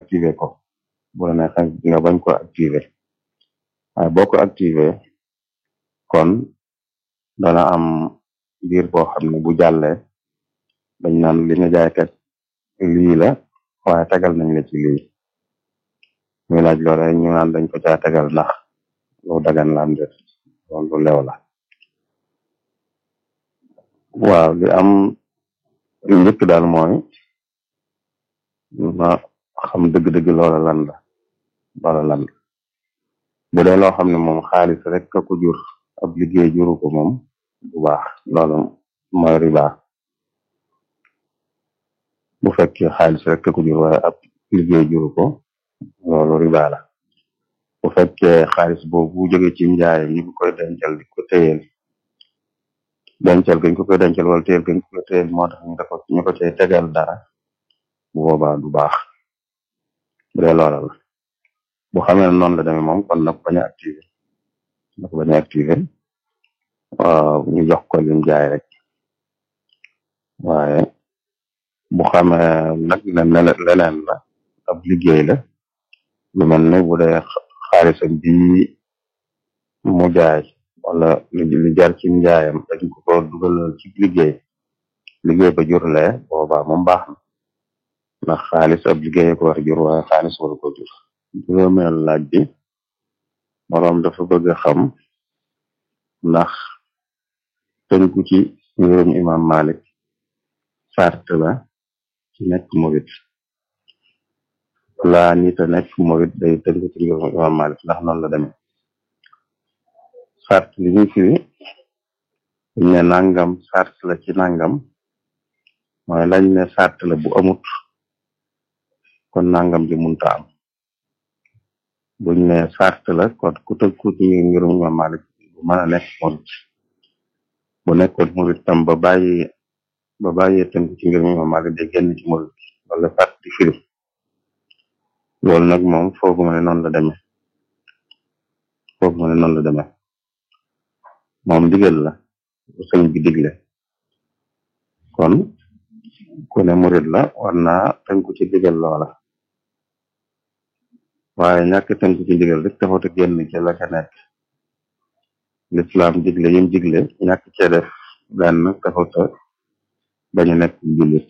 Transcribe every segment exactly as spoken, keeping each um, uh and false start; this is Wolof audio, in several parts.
activer ko bu la neexee nga bañ ko activer waaye boo ko activer kon dana am biir boo xam ne bu jàllee dañ naan li nga jaay kat lii la waaye tegal nañ la ci lii muy laaj loole ñu naan dañ ko caa tegal ndax lu dagan la am det loolu lu lew la waaw li am li njëkk daal mooy ma xam dëgg-dëgg loola lan la loola lan la bu dee loo xam ne moom xaalis rek ka ko jur ab liggéey juru ko moom bu baax loolu mooy riba bu fekkee xaalis rek ka ko jur waaye ab liggéey juru ko loolu riba la bu fekkee xaalis boobu jóge ci njaay ñu ko koy dencal di ko téyel dencal gañ ko koy dencal wala téyel gañ ko koy téyel moo tax ñu ko ñu ko cay tegal dara bu boobaa du baax bu dee loola la bu xamee ne noonu la demee moom kon nag bañ a activé nag bañ a activé waaw ñu jox ko lim jaay rek waaye bu xamee nag ne leneen la ab liggéey la lu mel ne bu dee xaalisam bi mu jaay wala li jar ci njaayam dañ ko ko dugalal ci liggéey liggéey ba jurlee boobaa moom baax na ndax xaalis ab liggéey ko war a jur waaye xaalis waru ko jur juróomeel laaj bi moroom dafa bëgg a xam ndax tënku ci ngirum imam Malik sart la ci nekk murit laa nita nekk murit day tënku ci ngirum imam Malik ndax noonu la demee sart li ñu firi buñ ne nangam sart la ci nangam mooy lañ ne sart la bu amut kon nangam ji munta am buñ ne sart la kon ku tënku ci ngirum imam Malik bu mën a nekk murit bu nekkoon murit tam ba bàyyi ba bàyyee tënku ci ngirum imam Malik day génn ci murit wala sart di firi loolu nag moom foogu ma ne noonu la demee foogu ma ne noonu la demee moom digal la bu sëñ bi digle kon ku ne murit la war naa tënku ci digal loola waaye ñàkk tënku ci digal rek taxut a génn ci la ca nekk l'islam digle yim digle ñàkk cee def benn taxut a bañu nekk jullit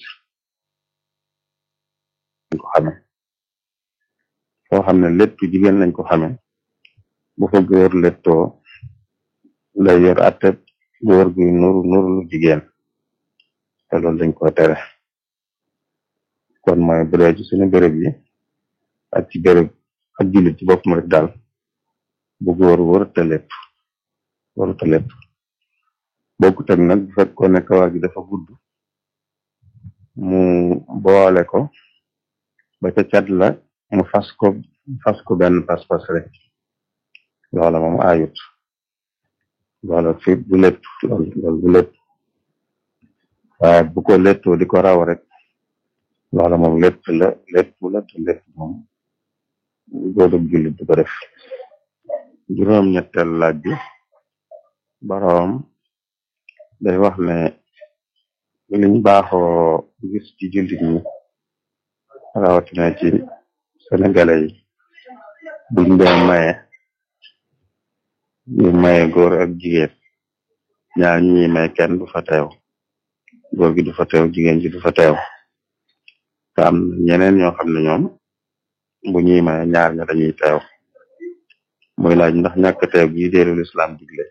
lañ ko xame foo xam ne lépp jigéen lañ ko xame bu fa góor lettoo lay yor atteb góor guy nuru nuru lu jigéen te loolu dañ ko tere kon mooy bu dee ci suñu béréb yi ak ci béréb ak jullit ci boppam rek daal bu góor warata lépp warata lépp bokku teg nag bu fekkoon ne kawar gi dafa gudd mu boole ko ba ca cat la mu fas ko fas ko benn pas-pas rek loola moom ayut loola fi du lépp loolu du lépp waaye bu ko lettoo di ko raw rek loola moom lépp la lépp la te lépp moom góorub jullit du ko def juróom ñetteel laaj bi boroom day wax ne liñ baaxoo gis ci jullit ñi rawatina ci sénégalais yi buñ dee maye ñu maye góor ak jigéen ñaar ñi may kenn du fa teew góor gi du fa teew jigéen ji du fa teew te am ñeneen ñoo xam ne ñoom bu ñuy maye ñaar ña dañuy teew muy laaj ndax ñàkk teew gi déerul islam digle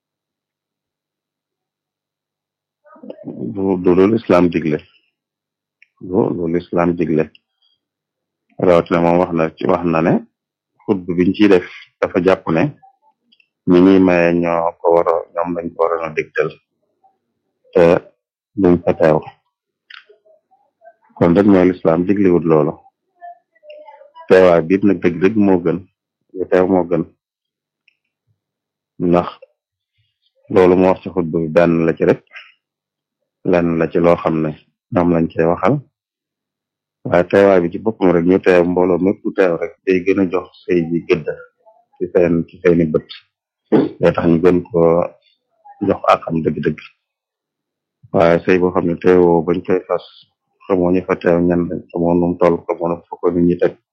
du du loolu islam digle du loolu islam digle rawatina moom wax na ci wax na ne xutba biñ ciy def dafa jàpp ne ñi ñuy maye ñoo ko waro ñoom lañ ko waroon a dégtal te duñ fa teew kon rek mooy l'islam digliwut loolu teewaay biit nag dëgg-dëgg moo gën yu teew moo gën ndax loolu moo wax ci xutba bi benn la ci rek lenn la ci loo xam ne ñoom lañ cey waxal waaye teewaay bi ci boppam rek ñu teew mbooloo mépp teew rek day gën a jox sëy bi gëdd ci seen ci seeni bët day tax ñu gën ko jox àqam dëgg-dëgg waaye sëy boo xam ne teewoo bañ koy fas xamoo ñu fa teew ñan lañ xamoo num toll xamoo na fa ko nit ñi teg